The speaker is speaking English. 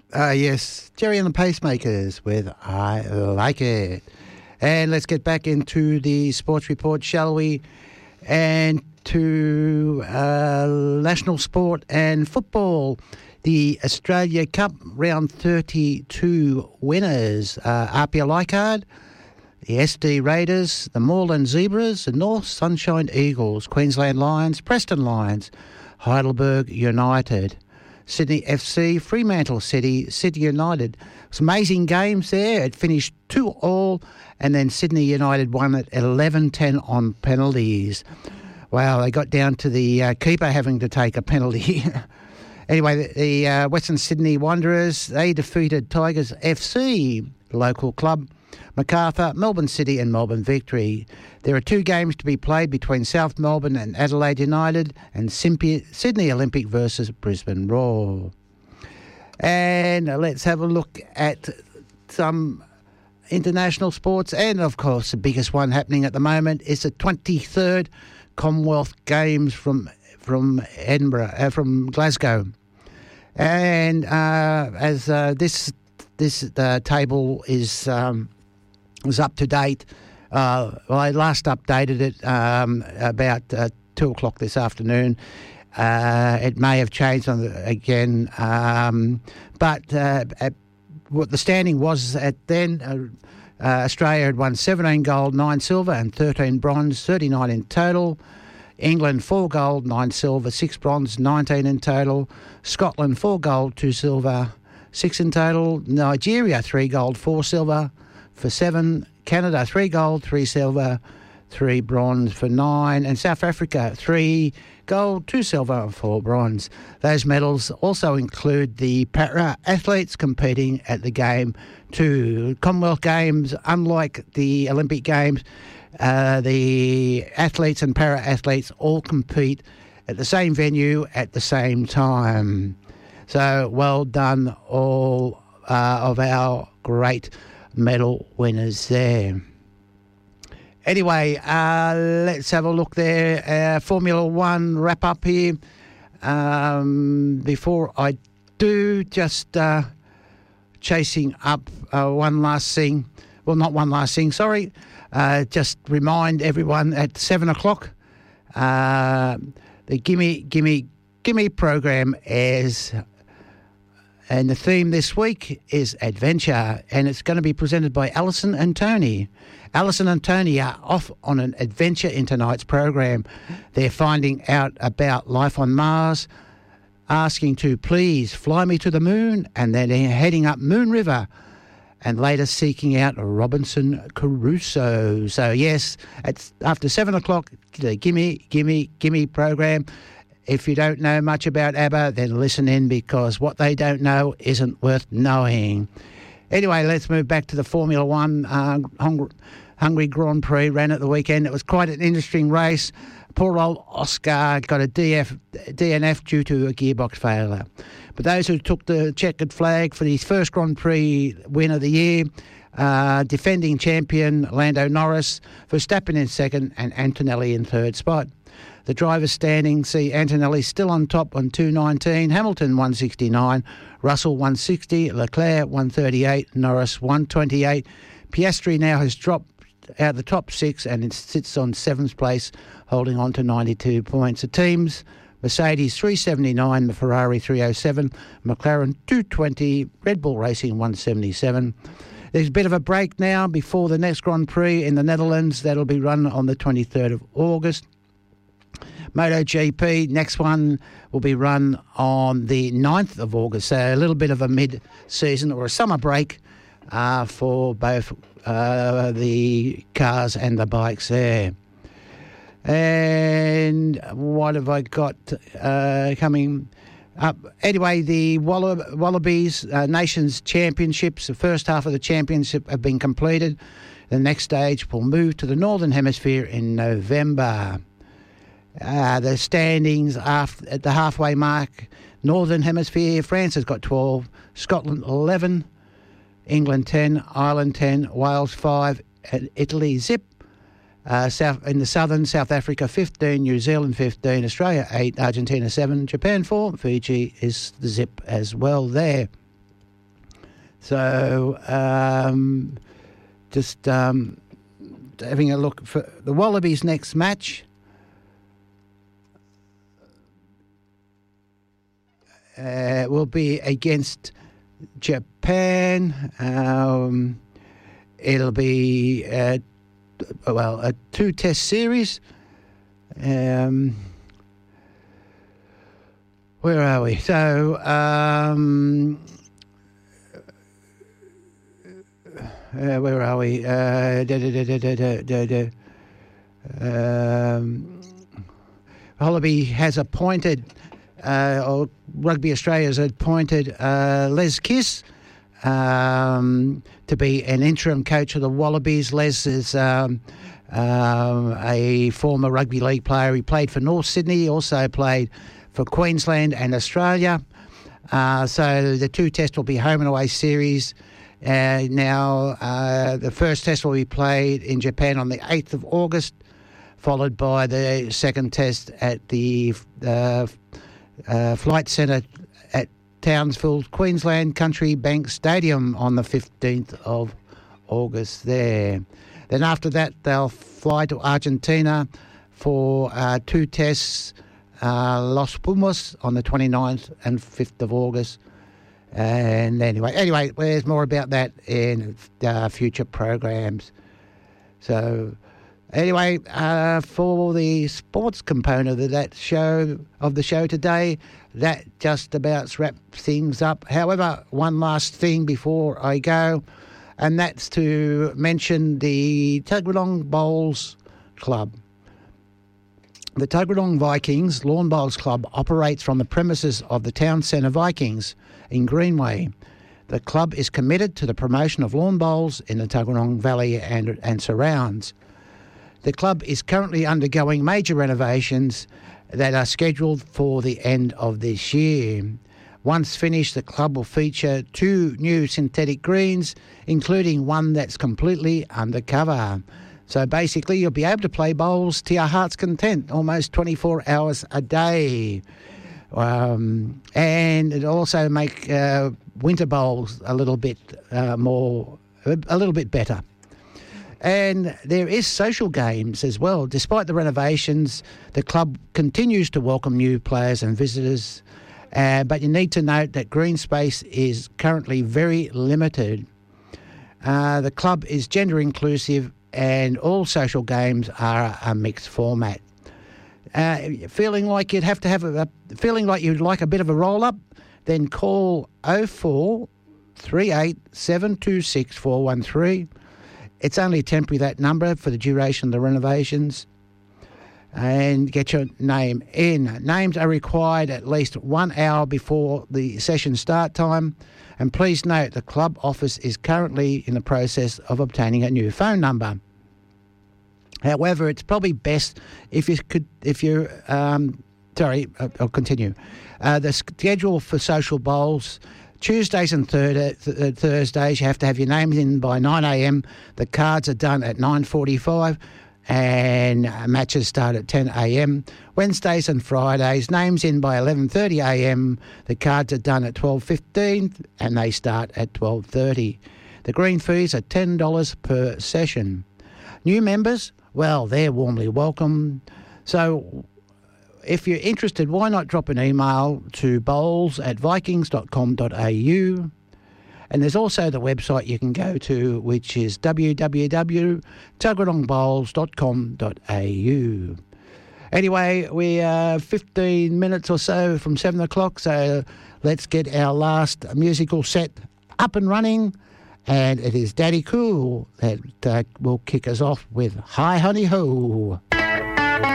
Yes, Jerry and the Pacemakers with I Like It. And let's get back into the sports report, shall we? And to national sport and football. The Australia Cup round 32 winners Apia Leichhardt, the SD Raiders, the Moreland Zebras, the North Sunshine Eagles, Queensland Lions, Preston Lions, Heidelberg United, Sydney FC, Fremantle City, Sydney United. Some amazing games there. It finished 2-2, and then Sydney United won at 11-10 on penalties. Wow, they got down to the keeper having to take a penalty. Anyway, the Western Sydney Wanderers, they defeated Tigers FC, local club, Macarthur, Melbourne City and Melbourne Victory. There are 2 games to be played between South Melbourne and Adelaide United and Sydney Olympic versus Brisbane Roar. And let's have a look at some international sports. And, of course, the biggest one happening at the moment is the 23rd Commonwealth Games from Edinburgh, from Glasgow. And as this table is up to date, I last updated it about 2 o'clock this afternoon. It may have changed again, but what the standing was at then, Australia had won 17 gold, 9 silver and 13 bronze, 39 in total. England 4 gold, 9 silver, 6 bronze, 19 in total. Scotland 4 gold, 2 silver, 6 in total. Nigeria 3 gold, 4 silver for 7. Canada 3 gold, 3 silver, 3 bronze for 9. And South Africa 3 gold, 2 silver and 4 bronze. Those medals also include the para athletes competing at the Game 2. Commonwealth Games, unlike the Olympic Games, the athletes and para-athletes all compete at the same venue at the same time. So well done all of our great medal winners there. Anyway, let's have a look there. Formula One wrap up here. Before I do, just chasing up one last thing. Well, not one last thing, sorry. Just remind everyone at 7 o'clock, the Gimme program airs, and the theme this week is adventure, and it's going to be presented by Alison and Tony. Alison and Tony are off on an adventure in tonight's program. They're finding out about life on Mars, asking to please fly me to the moon, and then they're heading up Moon River, and later seeking out Robinson Crusoe. So, yes, it's after 7 o'clock, the Gimme program. If you don't know much about ABBA, then listen in, because what they don't know isn't worth knowing. Anyway, let's move back to the Formula One. Hungary Grand Prix ran at the weekend. It was quite an interesting race. Poor old Oscar got a DNF due to a gearbox failure. But those who took the checkered flag for his first Grand Prix win of the year, defending champion Lando Norris, Verstappen in second and Antonelli in third spot. The drivers' standing see Antonelli still on top on 219, Hamilton 169, Russell 160, Leclerc 138, Norris 128. Piastri now has dropped out of the top 6 and it sits on 7th place, holding on to 92 points. The teams: Mercedes 379, the Ferrari 307, McLaren 220, Red Bull Racing 177. There's a bit of a break now before the next Grand Prix in the Netherlands. That'll be run on the 23rd of August. MotoGP, next one will be run on the 9th of August. So a little bit of a mid-season or a summer break for both the cars and the bikes there. And what have I got coming up? Anyway, the Wallabies Nations Championships, the first half of the championship have been completed. The next stage will move to the Northern Hemisphere in November. The standings at the halfway mark: Northern Hemisphere, France has got 12, Scotland 11, England 10, Ireland 10, Wales 5, and Italy zip. In the southern, South Africa 15, New Zealand 15, Australia 8, Argentina 7, Japan 4, Fiji is the zip as well there. So just having a look for the Wallabies' next match. Will be against Japan. It'll be a 2-test series. Where are we? So where are we? Wallaby has appointed, or Rugby Australia has appointed Les Kiss to be an interim coach of the Wallabies. Les is a former rugby league player. He played for North Sydney, also played for Queensland and Australia. So the 2 tests will be home and away series. Now, the first test will be played in Japan on the 8th of August, followed by the second test at the Flight Centre at Townsville, Queensland Country Bank Stadium on the 15th of August there. Then after that, they'll fly to Argentina for 2 tests, Los Pumas on the 29th and 5th of August. And anyway, there's more about that in future programs. So anyway, for the sports component of the show today, that just about wraps things up. However, one last thing before I go, and that's to mention the Tuggeranong Bowls Club. The Tuggeranong Vikings Lawn Bowls Club operates from the premises of the Town Centre Vikings in Greenway. The club is committed to the promotion of lawn bowls in the Tuggeranong Valley and surrounds. The club is currently undergoing major renovations that are scheduled for the end of this year. Once finished, the club will feature 2 new synthetic greens, including one that's completely undercover. So basically, you'll be able to play bowls to your heart's content, almost 24 hours a day. And it'll also make winter bowls a little bit better. And there is social games as well. Despite the renovations, the club continues to welcome new players and visitors. But you need to note that green space is currently very limited. The club is gender inclusive, and all social games are a mixed format. Feeling like you'd like a bit of a roll-up, then call 0438 726 413. It's only temporary, that number, for the duration of the renovations. And get your name in. Names are required at least 1 hour before the session start time. And please note, the club office is currently in the process of obtaining a new phone number. However, it's probably best I'll continue. The schedule for social bowls: Tuesdays and Thursdays, you have to have your names in by 9 a.m. The cards are done at 9:45 and matches start at 10 a.m. Wednesdays and Fridays, names in by 11:30 a.m. The cards are done at 12:15 and they start at 12:30. The green fees are $10 per session. New members, well, they're warmly welcome. So if you're interested, why not drop an email to bowls@vikings.com.au. And there's also the website you can go to, which is www.tuggeranongbowls.com.au. Anyway, we are 15 minutes or so from 7 o'clock, so let's get our last musical set up and running. And it is Daddy Cool that will kick us off with Hi Honey Ho.